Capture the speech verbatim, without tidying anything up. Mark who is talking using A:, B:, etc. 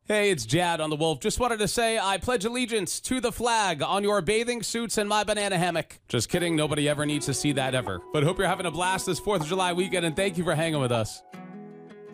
A: Hey, it's Jad on The Wolf. Just wanted to say I pledge allegiance to the flag on your bathing suits and my banana hammock. Just kidding. Nobody ever needs to see that ever. But hope you're having a blast this fourth of July weekend, and thank you for hanging with us.